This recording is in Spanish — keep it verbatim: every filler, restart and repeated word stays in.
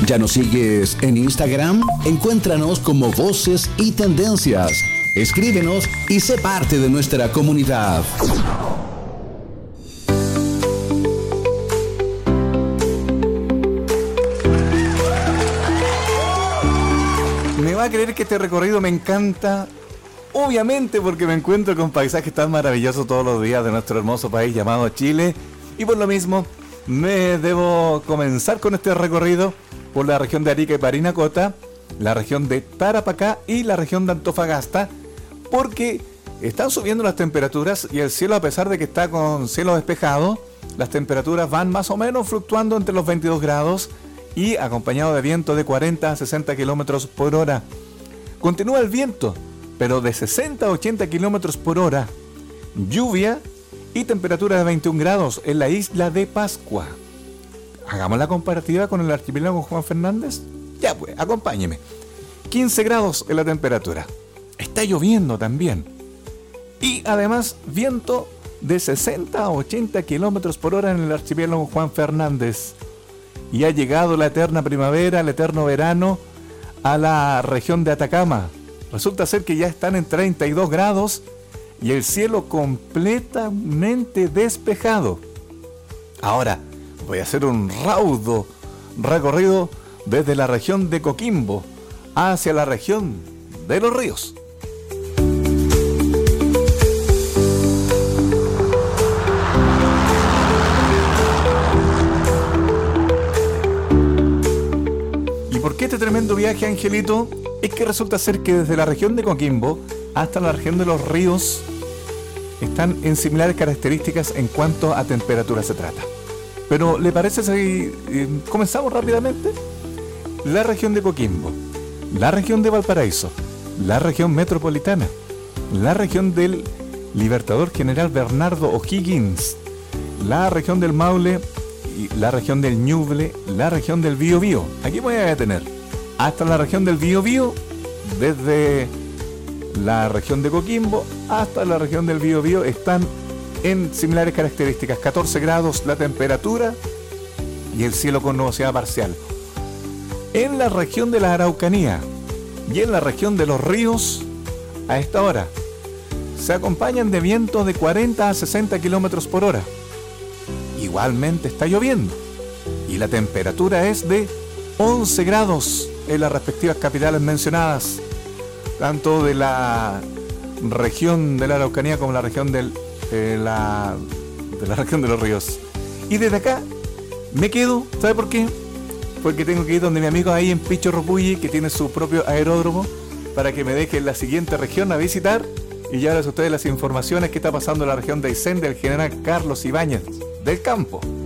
¿Ya nos sigues en Instagram? Encuéntranos como Voces y Tendencias. Escríbenos y sé parte de nuestra comunidad. Me va a creer que este recorrido me encanta, obviamente porque me encuentro con paisajes tan maravillosos todos los días de nuestro hermoso país llamado Chile, y por lo mismo me debo comenzar con este recorrido por la región de Arica y Parinacota, la región de Tarapacá y la región de Antofagasta, porque están subiendo las temperaturas y el cielo, a pesar de que está con cielo despejado, las temperaturas van más o menos fluctuando entre los veintidós grados y acompañado de viento de cuarenta a sesenta kilómetros por hora. Continúa el viento, pero de sesenta a ochenta kilómetros por hora. Lluvia y temperatura de veintiún grados en la isla de Pascua. Hagamos la comparativa con el archipiélago Juan Fernández. Ya pues, acompáñeme. quince grados en la temperatura. Está lloviendo también. Y además, viento de sesenta a ochenta kilómetros por hora en el archipiélago Juan Fernández. Y ha llegado la eterna primavera, el eterno verano a la región de Atacama. Resulta ser que ya están en treinta y dos grados y el cielo completamente despejado. Ahora voy a hacer un raudo recorrido desde la región de Coquimbo hacia la región de Los Ríos. ¿Por qué este tremendo viaje, Angelito? Es que resulta ser que desde la región de Coquimbo hasta la región de Los Ríos están en similares características en cuanto a temperatura se trata. Pero ¿le parece si eh, comenzamos rápidamente? La región de Coquimbo, la región de Valparaíso, la región metropolitana, la región del Libertador General Bernardo O'Higgins, la región del Maule, la región del Ñuble, la región del Biobío. Aquí voy a detener. Hasta la región del Biobío, desde la región de Coquimbo hasta la región del Biobío, están en similares características. catorce grados la temperatura y el cielo con nubosidad parcial. En la región de la Araucanía y en la región de Los Ríos, a esta hora, se acompañan de vientos de cuarenta a sesenta kilómetros por hora. Igualmente está lloviendo y la temperatura es de once grados en las respectivas capitales mencionadas, tanto de la región de la Araucanía como la región del, eh, la, de la región de Los Ríos. Y desde acá me quedo, ¿sabe por qué? Porque tengo que ir donde mi amigo ahí en Pichorropulli, que tiene su propio aeródromo, para que me deje en la siguiente región a visitar y ya les a ustedes las informaciones que está pasando en la región de Aysén del general Carlos Ibáñez del Campo.